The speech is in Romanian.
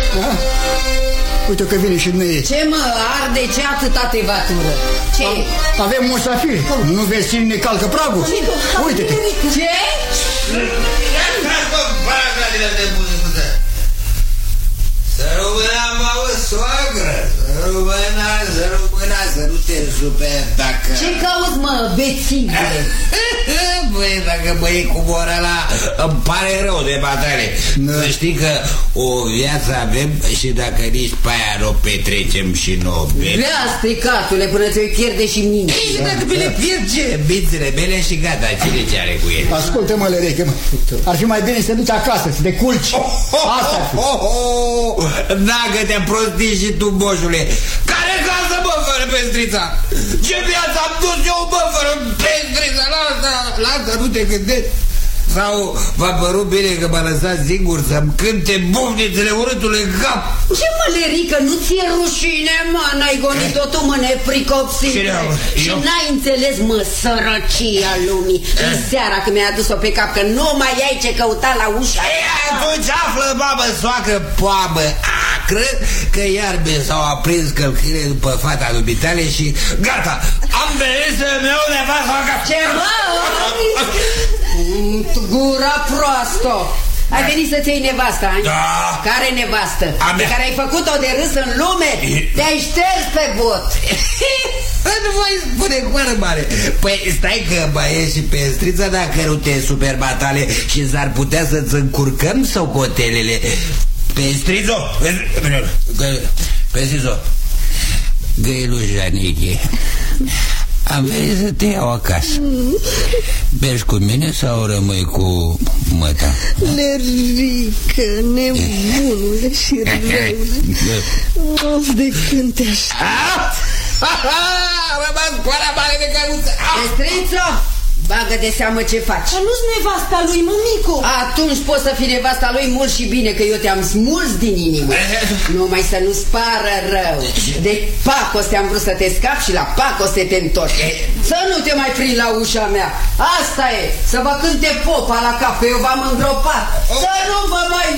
Uite că vine și noi. Ce mă, arde, ce atâta tevatură? Ce? Avem musafiri. Nu vezi cine ne calcă pragul? Uite-te. Ce? Să rămâna, mă, soagră. Să rămâna, să nu te super dacă... Ce cauți, mă, bețivule? Băi, dacă băi cu mora ăla, îmi pare rău de batale. Să știi că o viață avem și dacă nici pe aia nu petrecem și nu bem. Vrea, stricatule, până ți-o pierde și mine. Și dacă mi le pierd ce? Mințele mele și gata, cine ce are cu ele? Ascultă-mă, Lereche, mă. Ar fi mai bine să te duci acasă, să te culci. Asta ar fi. Dacă te-am prostit și tu, moșule. Care casă, bă, fără pestrița? Ce viață am dus eu, bă, fără pestrița? La asta nu te gândești? Sau v-a părut bine că m-a lăsat singur să-mi cânte bufnițele urâtului cap? Ce mă, Lerică, nu ți-e rușine, mă? N-ai gonit-o tu, mă, nepricopsite. Și n-ai înțeles, mă, sărăcia lumii. În seara când mi-a adus-o pe cap, că nu mai ai ce căuta la ușa. Atunci află, babă, soacră, poamă. Cred că iar s-au aprins călcâile după fata dumitale și gata, am venit să-mi iau nevasta acasă. Ce, mă? Gura proastă! Ai venit să-ți iei nevasta, ai? Da. Care nevastă? Pe care ai făcut-o de râs în lume? Te-ai șters pe bot. Nu voi spune coară mare. Păi stai că mai e și pestrița dacă nu te superbatale și s-ar putea să-ți încurcăm socotelele. Pestrițo! Pestrițo! Găilușa Niche, am venit să te iau acasă. Mergi cu mine sau rămâi cu măta? Lerică, nebunule și răule. Of, de când te aștept. A rămas coara mare de căruță. Pestrițo! Bagă de seamă ce faci. Dar nu-s nevasta lui, mămico. Atunci poți să fii nevasta lui mult și bine, că eu te-am smuls din inimă. Numai să nu-ți pară rău. De pacos te-am vrut să te scapi și la pacos te întorci. Să nu te mai prind la ușa mea. Asta e, să vă cânte popa la cap, că eu v-am îngropat. Să nu vă mai